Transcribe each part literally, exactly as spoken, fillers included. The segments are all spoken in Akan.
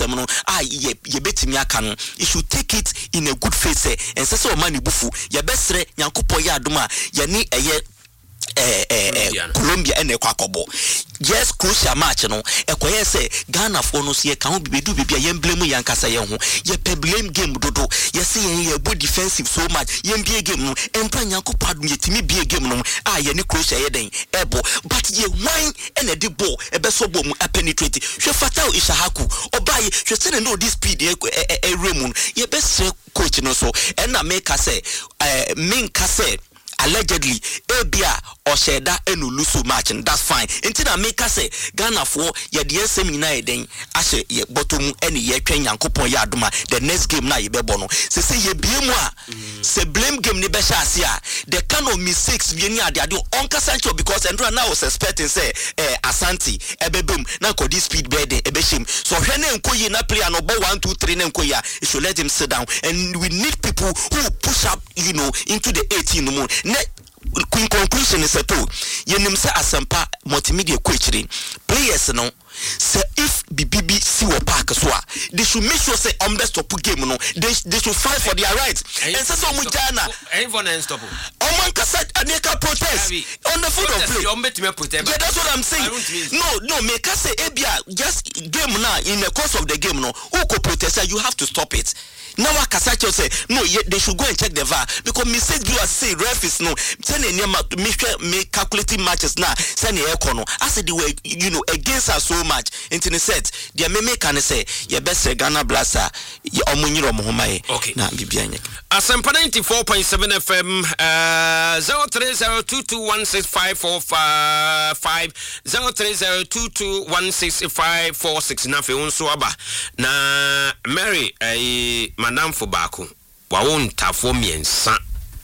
asem no ah ye ye betimi aka no you should take it in a good faith say ense se o ma ne bufu ye besre Nyankopon ya adom a ye ni eye eh eh Colombia ene kwa kobo yes crucial match no ekoye say Ghana for no se ka ho bibedu bibia ye blame yankasa ye ho ye pe blame game dodo ye say ye bo defensive so much ye bie game no empa Nyankopon adom ye timi bie game no ah ye ni crucial ye den ebo but ye wine ene di ball e be so ball mu penetrate hwe Fatau Ishahaku obaye hwe say no this speed e e remun ye be say coach no so and na make say eh min ka say allegedly Abia or Sheda enu lusu match and that's fine. Until I make us say Ghana for ye the seminar then ashe ye bottom any ye twen Yankopon ya adoma the next game na ye be bono. Se say ye blame wa se blame game ni be shasia the kind of mistakes we ni ade ade onka Sancho because Andrew now was expecting say eh Asante ebebum na ko this speed bed e be shim so hwe na enkoyi na player no bo one two three na enkoyi you should let him sit down and we need people who push up you know into the eighteen no more. In conclusion is a two yenim say asempa multimedia coaching players no say if B B B see what park so they should make sure say on best stop game no they they should fight for their rights and say so mu jana anyone and stop on man ka say aneka protest on the foot of play yeah that's what I'm saying no no make us say ebia just game now in the course of the game no who could protest you have to stop it. Now I can say no, they should go and check the V A R because mistakes do as say ref is no. Send any make calculating matches now. Send the econo. I said they were you know against us so much. Internet said the meme can say your best Ghana blaster. Your omuniro mohomai. Okay. Na bibianye. Asempa ninety-four point seven F M. Uh, zero three zero two two one six five four five zero three zero two two one six five four six. Na fe unso aba na Mary eh. Madam Fobako, wawon tafo miensa.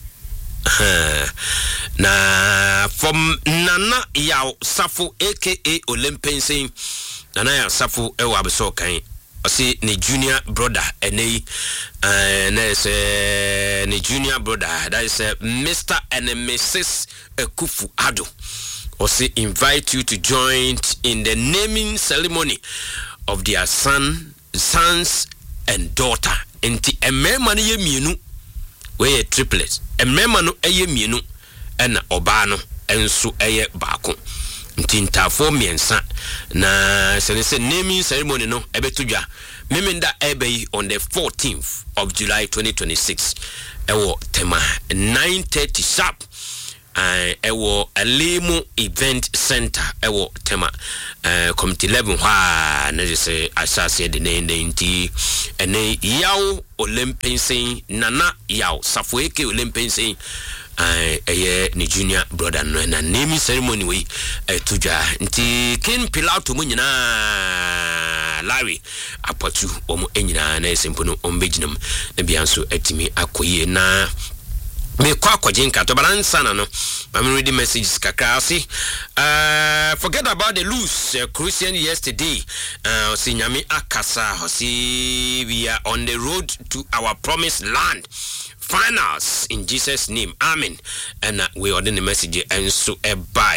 Na from Nana Yao Safu aka Olympian saying Nana Yao Safu ewa beso kan. Osi ni junior brother ene uh na say ni junior brother that is uh, Mister and Missus Kufu Ado. Osi invite you to join in the naming ceremony of their son, sons and daughter. Enti emema no ye mienu we triplets emema no eye mienu ena oba no enso eye baako nti ntafo miensa na se se naming ceremony no ebetudwa memenda ebe on the fourteenth of July twenty twenty-six ewo tema nine thirty sharp uh, ewo Alemo Event Center ewo tema uh, committee eleven ha na say asase de ne nti ene yaw Olympian saying Nana yaw Safoeke Olympian saying uh, eye ni junior brother no na naming ceremony we uh, tuja nti kin Pilato mu nyina Larry apatu omo enyina na esempo no ombejinam na bianso atimi akoye na me kwa kwa jinka to balansa na no I'm reading messages kakasi uh forget about the lose uh, Christian yesterday uh sinyami akasa see we are on the road to our promised land finals in Jesus name amen and uh, we order the message and so eba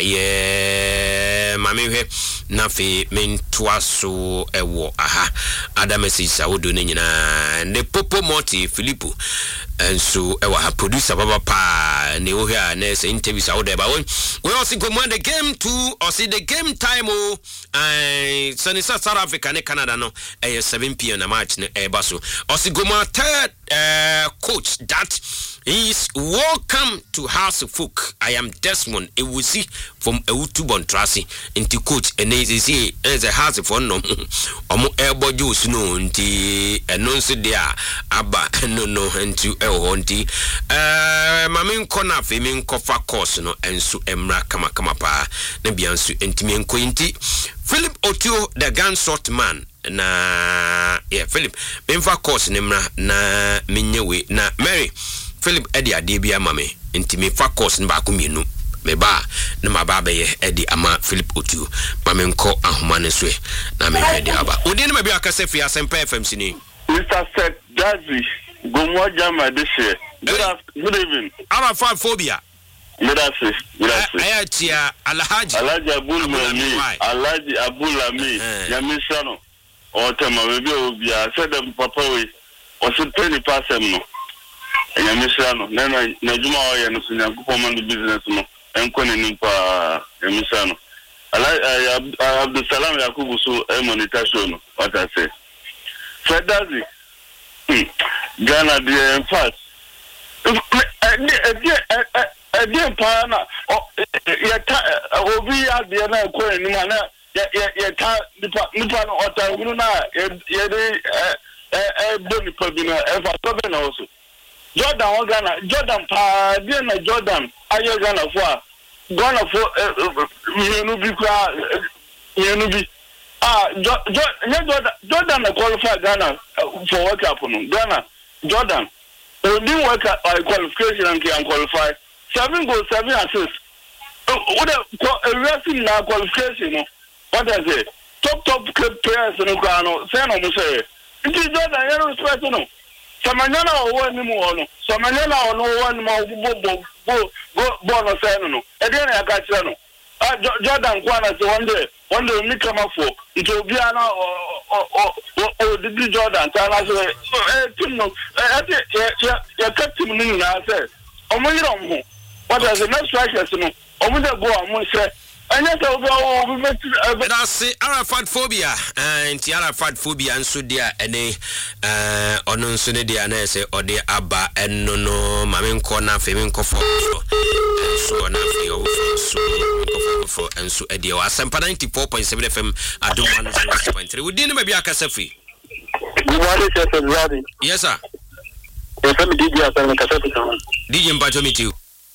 ye mami hwe na fe mentwa so ewo aha other message I would do nyina ne popo moti Philippo and so our producer Baba Pa ne wo here na say interviews out there but we also go on the game too or see the game time oh and Sunny South Africa ne Canada no eh seven p m na match ne e ba so also go on third uh, coach that is welcome to House of Folk. I am Desmond Ewusi from Ewutubon Trasi into coach and is as a house of no omo elbow juice no nti eno so there aba no no into el honti uh mamin kona fe min kofa course no enso emra kama kama pa na bianso ntimi enko nti Philip Otio the gunshot man na yeah Philip memfa course nemra na menyewe na Mary Philip Eddie Adebia mame intime fa course nba ko mienu me ba na mababa ye Eddie ama Philip Otu mame nko ahoma ne so na me hwede aba odi na mabia ka se fi Asempa F M sini Mister Seth Dazi Gomwaja Madeshe good good evening Arafa phobia Gracias gracias ayatia Alhaji Alhaji Abul Mami Alhaji Abul Ami Yamisano or tema baby obi a said them papa we was a penny pass him no and ya misano nena na juma oya no sunya kupo man business no enko ne nimpa ya misano ala Abdul Salam Yakubu so e monitor show no what I say Fedazi Ghana the in fact e dey pa na ya ta obi ya dey na ko ni ma na ya ya ta nipa nipa no ota wunu na ya dey eh boni pa bi na e fa so be na also Jordan o Ghana Jordan pa dey na Jordan ayo Ghana fo a Ghana fo yenu bi kwa yenu bi ah Jordan Jordan na qualify Ghana for World Cup no Ghana Jordan we didn't work at qualification and can qualify seven goals seven assists what a racing now qualification what I say top top players no Ghana say no say it is Jordan you respect no Samanyana o won mu ono Samanyana ono won ma go go go go no say no e dey na ka kire no ah Jordan kwana say one day one day me come for it will be ana o o did Jordan ta na say eh team no eh ya ya ka team ni na say o mo yiro mo what is the next strikers no o mo dey go am say anya say obi o bi that's Arafat phobia and Arafat phobia nso dia ene eh ono nso ne dia na say ode aba enno no mame nko na fe me nko fo so na fe o so nko fo enso e dia Asempa ninety-four point seven F M adom one oh six point three we din ma bia kasa fi yes sir e fam D J asan kasa fi D J mbacho meeting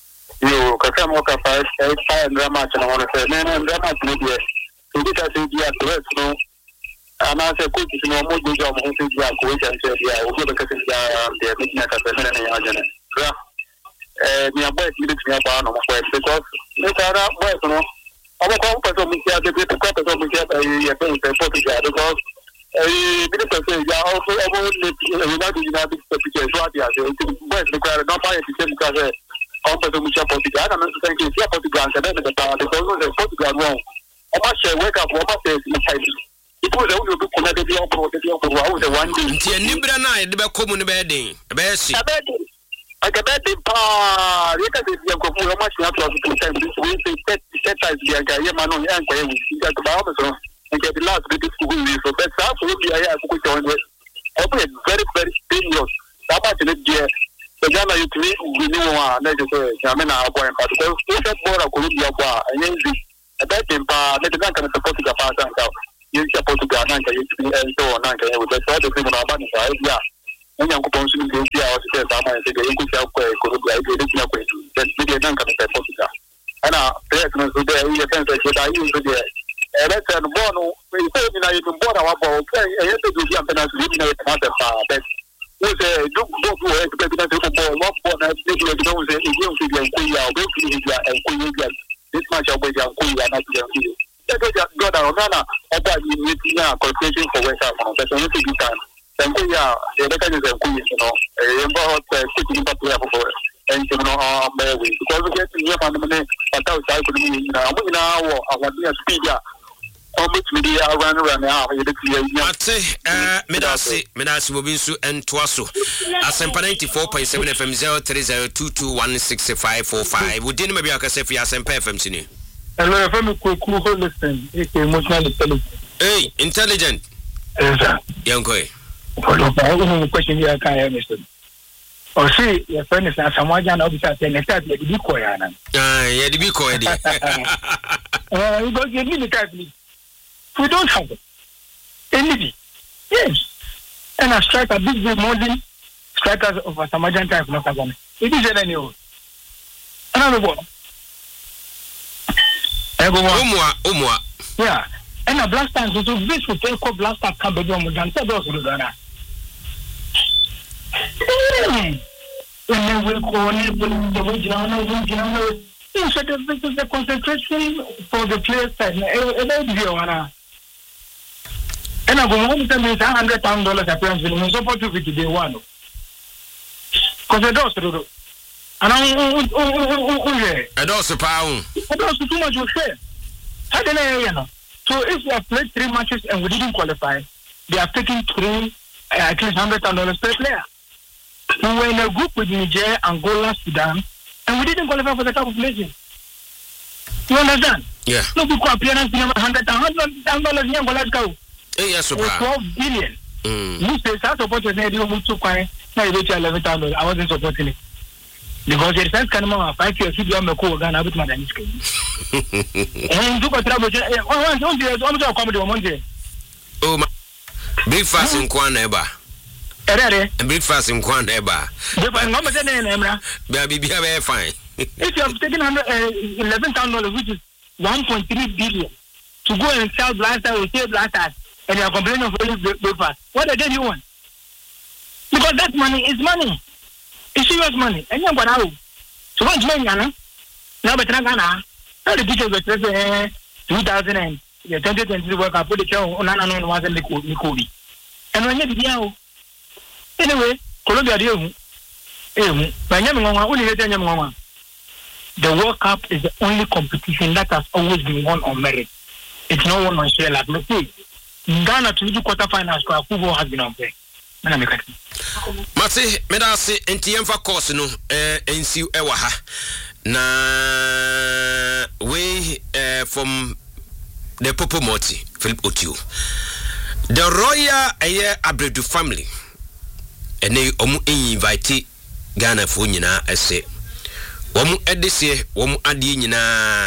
yo kaka mo ka five five drama chana wana se nene drama chana diye ndika se diya tuwe no ana se kuti no mo diya mo se diya ko cha se diya o ko ka se diya de mitina ka se nene ya jana ra eh mi abo e ti mi abo no mo ko because me tara boy no abo ko ko so mi ya de ko ko so mi ya ya pe se po ti ya because eh bi de se ya o so abo le ni na di na bi se ti so adia se boy no ko no pa ti se mi ka se also to mucha Portugal and so thank you for Portugal and the power because the Portugal won o share wake up o ma say the side people they will be connected the pro the pro how the one day ntia nibra na e de be komu ne be den e be si I get that pa you can see the ko o ma share to the time this we say set set as the guy man on and kwa we got about so and get the last bit to go so but how will be I go to one way very very dangerous that much in the Ghana you three we know one na just say Jamena abo en because if that ball Colombia ba enzi at that time pa na kan kan support ga pa san ka you support ga na ka you and so na ka you just all the thing na ba ni sa ya nya ko pon su ni dia o se ta ma se ga ku cha ko Colombia ga ni na ko just ni ga kan support ga ana players no so there you can say that you so there e let an ball no we say ni na you ball wa ball e e te do dia penalty ni na ta pa bet we say do go to it because the football what for na they don't say you don't see them kuya we see them and kuya this match of them kuya na them they go go down na na oba ni meeting na qualification for West Ham but so no fit time then kuya they dey say kuya you know e mbo hot sit in the player for and you know uh we because we get here man me pata o sai ko ni na mo na wo awadi speed ya almost media run run now you dey here ate eh medasi medasi bobinsu entwaso Asempa ninety-four point seven F M zero three zero two two one six five four five we didn't maybe akase fi Asempa F M sini hello F M ku ku ho listen it's emotional intelligence hey intelligent yes sir yankoi follow up on question here can I understand or see your friend is Samoja na obisa say next time you be ko ya na ah you be ko e dey uh you go give me the card please. We don't have it. Any yes. And a striker, big big modern strikers of a Samajan type not again. It is any old. Another one. Umwa, umwa. Yeah. And a blaster so so this will take up blaster can be done than said also do that. When we call it the original original instead of the concentration for the players side. Eh and I go home tell me one hundred thousand dollars appearance will support you with day one. Because I don't do. And I I don't pound. I don't too much you say. How do I know? So if we have played three matches and we didn't qualify, they have taken three, uh, at least one hundred thousand dollars per player. We were in a group with Niger, Angola, Sudan, and we didn't qualify for the Cup of Nations. You understand? Yeah. No, we could appearance in one hundred thousand dollars in Angola. Go. Yes, so twelve billion. Mm. You say, I supported the move to Kwai, now you reach eleven thousand dollars. I wasn't supporting it. Because the first kind of five years, you don't go again, I would not And you got trouble. Oh, don't do it. I'm going to come to one day. Oh, my. Breakfast in Kwaneba. And breakfast in Kwaneba. Baby, be very fine. If you have taken eleven thousand dollars, which is one point three billion, to go and sell blasters or sell blasters, and you are complaining of only breakfast, what again you want? Because that money is money. It's serious money. And you're going out. So what's money, Anna? Now, but I'm now the pictures were two thousand and the twenty twenty work. I put the show on and wasn't the Kobe. And when you did, anyway, Colombia, you, eh, by only the World Cup is the only competition that has always been won on merit. It's not won on share like let's say Ghana to do quarterfinals for football has been unfair. Mate, medase entiemfa course no eh ensiu ewa ha. Na we eh from the Popo Moti, Philip Otiu. The Royal Aye Abredu family. Ene omu invite Ghana fo nyina ese. Womu edese, womu adi nyina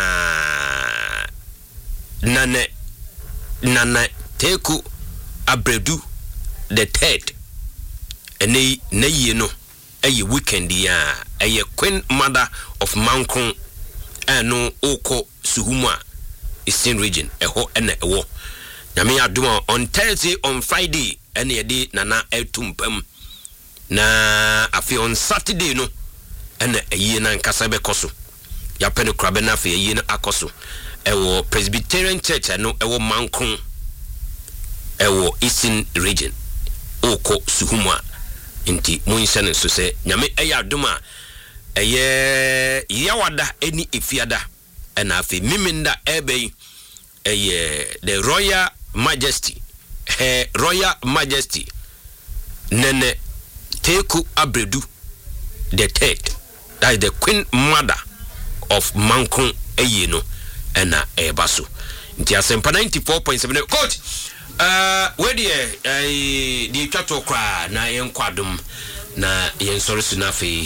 nane nana Teku Abredu the third. Ene na ye no eye weekend ya eye queen mother of Mankron eno oko Suhuma Eastern region eho ene ewo nyame aduma on Thursday on Friday ene ye de nana etumpam na afi on Saturday no ene eye na nkasa be koso ya pene krabe na afi eye na akoso ewo Presbyterian Church eno ewo Mankron ewo Eastern region oko Suhuma inti munsane so se nyame eya aduma eye yawada eni efiada ena afi miminda ebe eye the Royal Majesty her Royal Majesty Nene Teku Abredu the third, that is the Queen Mother of Mankron eye no ena ebaso inti asempa ninety-four point seven. Coach, Uh, where the uh, the chato kra na yen kwadum na yen sorry sunafi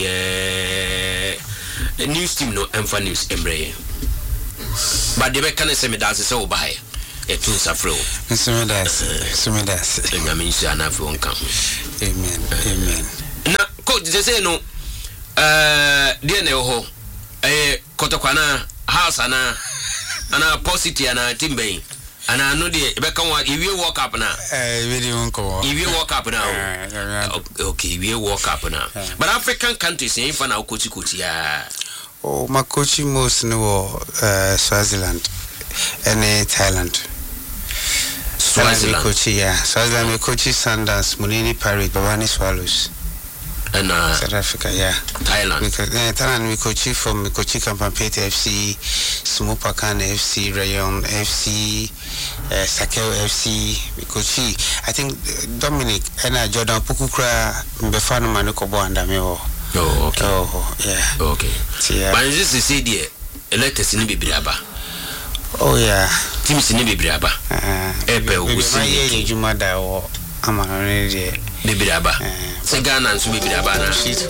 eh news team no emfa news emre but the be kan say me dance say obaye e tun safro so me dance so me dance na me nsi anafi won kan amen amen na coach they say no uh dey na ho eh kotokwana house ana ana positive ana timbe ana no de be kan wa iwie work up na eh we dey won ko iwie work up na okay iwie work up na but African countries in fa na coach coach ya oh my coach most no uh Swaziland and Thailand Swaziland coach ya Swaziland me coach Sundowns Munini Pirates Babani Swallows and uh, South Africa, yeah. Thailand. Because uh, Thailand, we coach from we coach Kampampete F C, Smopakan F C, Rayon F C, uh, Sakel F C. We coach. I think Dominic and uh, Jordan Pukukra Mbefano Manukobo and Ameo. Oh, okay. Oh, yeah. Okay. Yeah. But this is the idea. Electors in Bibriaba. Oh yeah. Teams in Bibriaba. Uh, Epe Usi. Jumada or Amanone. Bibriaba. Segana and Subibriaba. She's